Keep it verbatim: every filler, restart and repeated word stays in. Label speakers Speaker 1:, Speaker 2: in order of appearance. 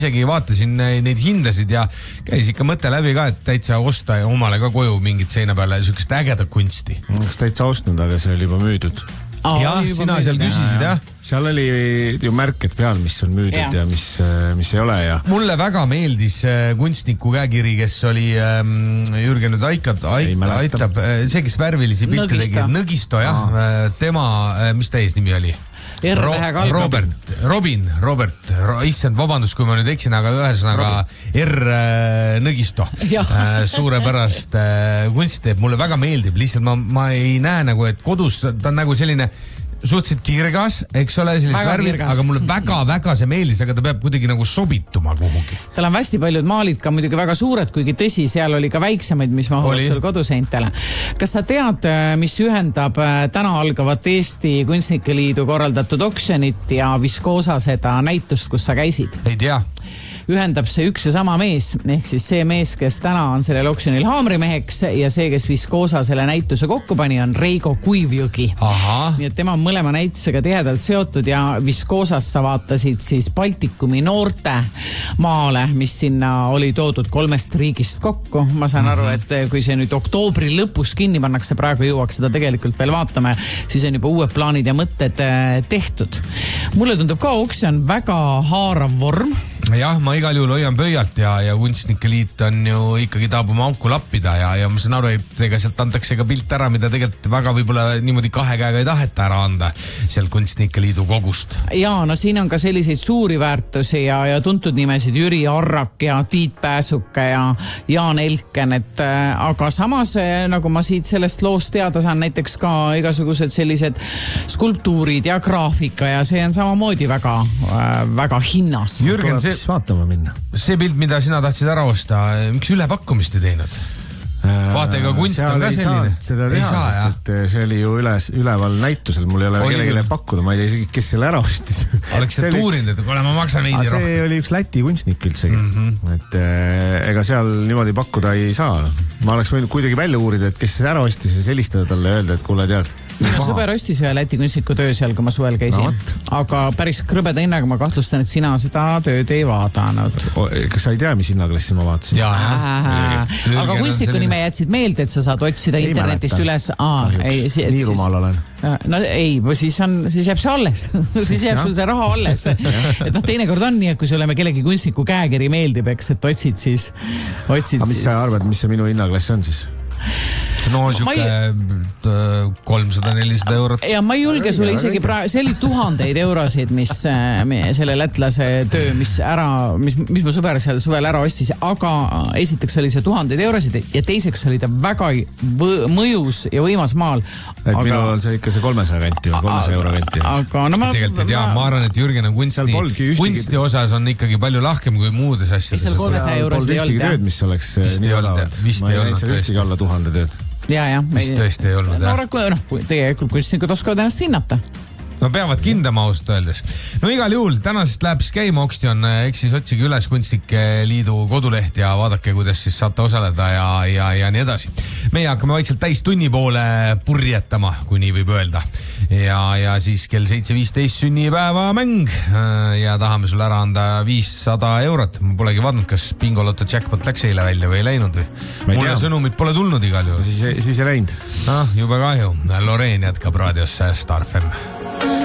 Speaker 1: isegi vaatasin neid hindasid ja käis ikka mõte läbi ka, et täitsa osta omale ka koju mingit seina peale sükest ägeda kunsti.
Speaker 2: Kas täitsa ostnud, aga see oli juba müüdud?
Speaker 1: Aa, jah, sina seal küsisid, jah.
Speaker 2: Seal oli ju märked peal, mis on müüdud ja, ja mis, mis ei ole. Ja.
Speaker 1: Mulle väga meeldis kunstniku käekiri, kes oli ähm, Jürgen nüüd Aikat, ait, aitab, see, kes värvilisi pilte tegi. Nõgisto, jah. Aha. Tema, mis ta ees nimi oli? Ro- Robert, Robin, Robert, issand, vabandust, kui ma nüüd eksin, aga ühesõnaga R. Nõgisto suurepärast kunst teeb, mulle väga meeldib, lihtsalt ma, ma ei näe nagu, et kodus ta on nagu selline suhteliselt kirgas, eks ole, sellised värvid, aga mulle väga-väga see meeldis, aga ta peab kuidagi nagu sobituma kuhugi.
Speaker 3: Tal on hästi paljud maalid ka muidugi väga suured, kuigi tõsi, seal oli ka väiksemaid, mis mahuvad sul koduseintele. Kas sa tead, mis ühendab täna algavat Eesti Kunstnike Liidu korraldatud oksjonit ja Viskoosa seda näitust, kus sa käisid?
Speaker 1: Ei tea.
Speaker 3: Ühendab see üks ja sama mees, ehk siis see mees, kes täna on sellel oksjonil haamrimeheks ja see, kes Viskoosa selle näituse kokku pani, on Reigo Kuivjõgi. Nii et tema on mõlema näitusega tihedalt seotud ja Viskoosas sa vaatasid siis Baltikumi noorte maale, mis sinna oli toodud kolmest riigist kokku. Ma saan aru, et kui see nüüd oktoobri lõpus kinni pannakse, praegu jõuaks seda tegelikult veel vaatame, siis on juba uued plaanid ja mõtted tehtud. Mulle tundub ka oksjon väga haarav vorm.
Speaker 1: Jah, ma igal juhul hoian pöialt ja, ja Kunstnike Liit on ju ikkagi tahab oma auku lappida ja, ja ma saan aru, et ega sealt antakse ka pilt ära, mida tegelikult väga võib-olla niimoodi kahe käega ei taheta ära anda sealt Kunstnike Liidu kogust.
Speaker 3: Ja, no siin on ka selliseid suuri väärtusi ja, ja tuntud nimesid Jüri Arrak ja Tiit Pääsuke ja Jaan Elken, et aga samas, nagu ma siit sellest loost teada saan, näiteks ka igasugused sellised skulptuurid ja graafika ja see on samamoodi väga, väga hinnas.
Speaker 1: Jürgen, see
Speaker 2: vaatama minna.
Speaker 1: See pilt, mida sina tahtsid ära osta, miks ülepakkumist ei teinud? Vaata, ega kunst
Speaker 2: seal
Speaker 1: on ka selline.
Speaker 2: Seda teha, saa, sest et see oli ju üles, üleval näitusel, mul ei ole kellegile pakkuda, ma ei tea isegi, kes selle ära ostis.
Speaker 1: Oleks see tuurinud, et kuule, ma maksan veidi rohkem.
Speaker 2: See oli üks Läti kunstnik üldsegi, mm-hmm. et ega seal niimoodi pakkuda ei saa. Ma oleks võinud kuidagi välja uurida, et kes ära ostis ja selistada talle ja öelda, et kuule tead.
Speaker 3: Minu sõber ostis ühe Läti kunstniku töö seal, kui ma suvel käisin. No, aga päris krõbeda hinnaga ma kahtlustan, et sina seda tööd ei vaadanud.
Speaker 2: Kas sa ei tea, mis hinnaklassi ma vaatasin?
Speaker 3: Jaa, aga kunstniku nime jätsid meelde, et sa saad otsida ei internetist mäleta. Üles. Aa, ei,
Speaker 2: si- nii rumal olen.
Speaker 3: No ei, siis, on, siis jääb see alles. siis jääb sul see raha alles. et noh, teinekord on nii, et kui sulle kellegi kunstniku käekiri meeldib, eks, et otsid siis... Otsid
Speaker 2: aga mis
Speaker 3: siis...
Speaker 2: sa arvad, mis see minu hinnaklass on siis?
Speaker 1: No siuke ei... kolmsada nelisada eurot.
Speaker 3: Ja ma ei julge sulle isegi praegu, see oli tuhandeid eurosid, mis selle lätlase töö, mis ära, mis, mis mu sõber seal suvel ära ostis, aga esiteks oli see tuhandeid eurosid ja teiseks oli ta väga võ- mõjus ja võimas maal.
Speaker 2: Et aga... minul on see ikka see kolmesaja kanti või kolmesaja euro kanti.
Speaker 3: Aga no ma...
Speaker 1: Tegelikult ei tea, ma arvan, et Jürgen on kunsti, kunsti osas on ikkagi palju lahkem kui muudes asjades.
Speaker 3: Seal kolmesaja eurosid ei olnud,
Speaker 2: tööd, mis oleks nii odavad. Ma ei näinud seal ühtegi alla tuhande tööd.
Speaker 3: Ja, ja.
Speaker 1: Mis tõesti ei olnud,
Speaker 3: jah? No, no, tegelikult kunstnikud oskavad ennast hinnata.
Speaker 1: No peavad kindama ausalt öeldes. No igal juhul, tänasest läheb siis käima oksjon, eks siis otsige üles Kunstnike Liidu koduleht ja vaadake, kuidas siis saate osaleda ja, ja, ja nii edasi. Meie hakkame vaikselt täis tunni poole purjetama, kui nii võib öelda. Ja, ja siis kell seitse viisteist sünnipäeva mäng ja tahame sulle ära anda viissada eurot. Ma polegi vaadanud, kas Bingoloto jackpot läks eile välja või ei läinud või. Mulle sõnumid pole tulnud igal juhul.
Speaker 2: Siis, siis ei läinud.
Speaker 1: Ah, juba kahju. Loreen jätkab raadios Star F M.